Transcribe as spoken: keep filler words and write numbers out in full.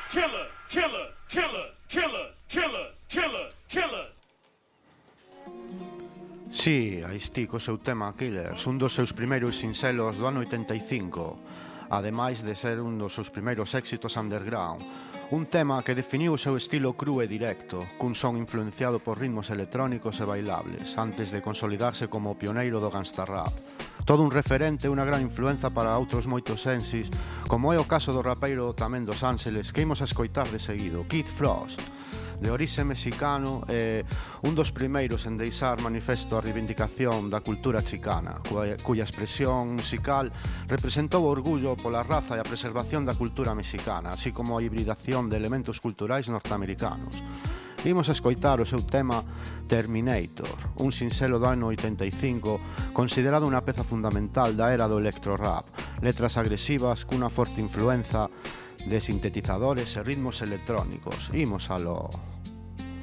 killers, killers, killers, killers, killers, killers, killers. Si, a Isti co seu tema Killers, un dos seus primeiros sinxelos do ano oitenta e cinco, ademais de ser un dos seus primeiros éxitos underground. Un tema que definiu o seu estilo cru e directo, cun son influenciado por ritmos electrónicos e bailables, antes de consolidarse como o pioneiro do gangsta rap. Todo un referente e unha gran influenza para outros moitos sensis, como é o caso do rapeiro tamén dos Ángeles, que imos a escoitar de seguido, Kid Frost, de orixe mexicano e un dos primeiros en deixar manifesto a reivindicación da cultura chicana, cuya, cuya expresión musical representou o orgullo pola raza e a preservación da cultura mexicana, así como a hibridación de elementos culturais norteamericanos. Imos a escoitar o seu tema Terminator, un sinxelo do ano oitenta e cinco, considerado unha peza fundamental da era do electro-rap, letras agresivas cunha forte influenza de sintetizadores e ritmos electrónicos. Imos aló.